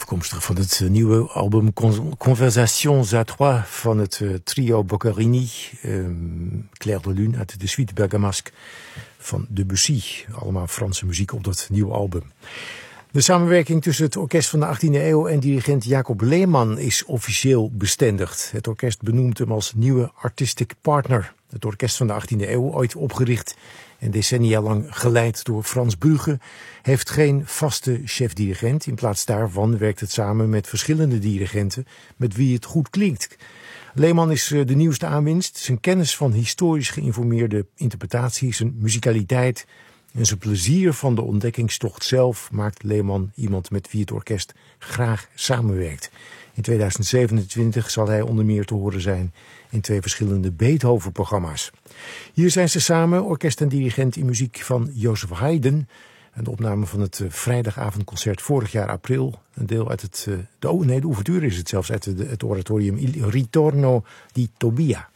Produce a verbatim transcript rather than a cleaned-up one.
Afkomstig van het nieuwe album Conversations à Trois van het uh, trio Boccherini. Um, Clair de Lune uit de Suite Bergamasque van Debussy. Allemaal Franse muziek op dat nieuwe album. De samenwerking tussen het orkest van de achttiende eeuw en dirigent Jacob Lehman is officieel bestendigd. Het orkest benoemt hem als nieuwe artistic partner. Het orkest van de achttiende eeuw, ooit opgericht en decennia lang geleid door Frans Brugge, heeft geen vaste chef-dirigent. In plaats daarvan werkt het samen met verschillende dirigenten met wie het goed klinkt. Lehman is de nieuwste aanwinst. Zijn kennis van historisch geïnformeerde interpretatie, zijn muzikaliteit en zijn plezier van de ontdekkingstocht zelf maakt Lehman iemand met wie het orkest graag samenwerkt. In tweeduizend zevenentwintig zal hij onder meer te horen zijn in twee verschillende Beethoven-programma's. Hier zijn ze samen, orkest en dirigent in muziek van Joseph Haydn. Een opname van het uh, vrijdagavondconcert vorig jaar april. Een deel uit het, uh, de, oh nee, de ouverture is het zelfs, uit de, het oratorium Il Ritorno di Tobia.